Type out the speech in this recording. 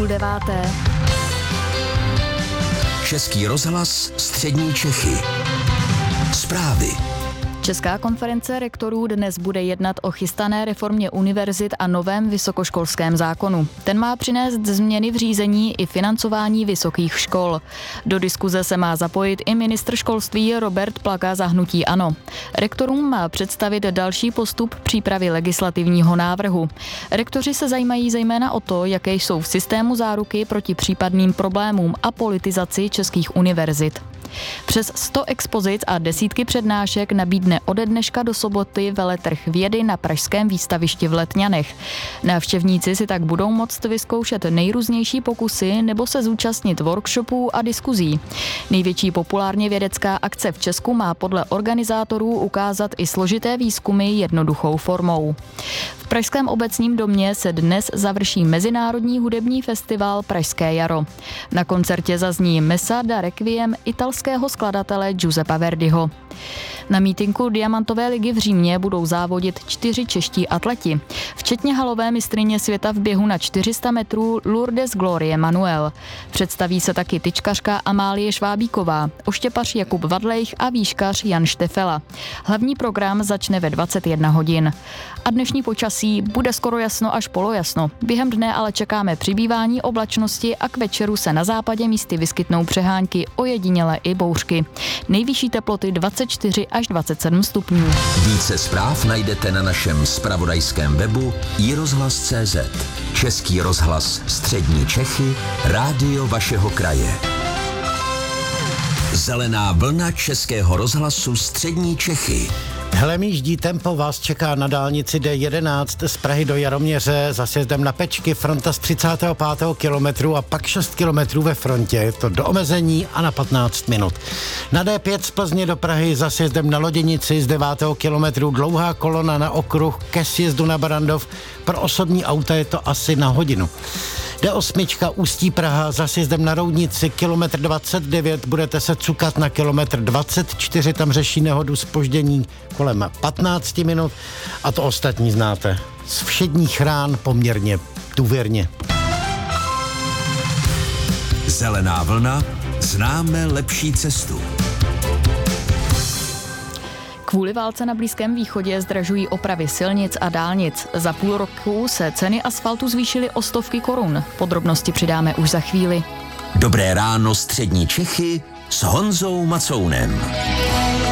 9:30. Český rozhlas Střední Čechy. Zprávy. Česká konference rektorů dnes bude jednat o chystané reformě univerzit a novém vysokoškolském zákonu. Ten má přinést změny v řízení i financování vysokých škol. Do diskuze se má zapojit i ministr školství Robert Plaga za hnutí ANO. Rektorům má představit další postup přípravy legislativního návrhu. Rektoři se zajímají zejména o to, jaké jsou v systému záruky proti případným problémům a politizaci českých univerzit. Přes 100 expozic a desítky přednášek nabídne ode dneška do soboty veletrh vědy na pražském výstavišti v Letňanech. Návštěvníci si tak budou moct vyzkoušet nejrůznější pokusy nebo se zúčastnit workshopů a diskuzí. Největší populárně vědecká akce v Česku má podle organizátorů ukázat i složité výzkumy jednoduchou formou. V Pražském obecním domě se dnes završí Mezinárodní hudební festival Pražské jaro. Na koncertě zazní Messa da Requiem italského skladatele Giuseppa Verdiho. Na mítinku Diamantové ligy v Římě budou závodit 4 čeští atleti, včetně halové mistryně světa v běhu na 400 metrů Lourdes Glorie Manuel. Představí se taky tyčkařka Amálie Švábíková, oštěpař Jakub Vadlejch a výškař Jan Štefela. Hlavní program začne ve 21 hodin. A dnešní počasí bude skoro jasno až polojasno. Během dne ale čekáme přibývání oblačnosti a k večeru se na západě místy vyskytnou přehánky, ojediněle i bouřky. Nejvyšší teploty 24 až 27 stupňů. Více zpráv najdete na našem zpravodajském webu iRozhlas.cz. Český rozhlas Střední Čechy, rádio vašeho kraje. Zelená vlna Českého rozhlasu Střední Čechy. Hlemíždí tempo vás čeká na dálnici D11 z Prahy do Jaroměře za sjezdem na Pečky, fronta z 35. kilometru a pak 6 kilometrů ve frontě, je to do omezení a na 15 minut. Na D5 z Plzně do Prahy za sjezdem na Loděnici z 9. kilometru dlouhá kolona na okruh ke sjezdu na Barandov, pro osobní auta je to asi na hodinu. D8 Ústí Praha za sjezdem na Roudnici, kilometr 29, budete se cukat na kilometr 24, tam řeší nehodu zpoždění kolem 15 minut a to ostatní znáte. Z všedních rán poměrně důvěrně. Zelená vlna, známe lepší cestu. Kvůli válce na Blízkém východě zdražují opravy silnic a dálnic. Za půl roku se ceny asfaltu zvýšily o stovky korun. Podrobnosti přidáme už za chvíli. Dobré ráno Střední Čechy s Honzou Macounem.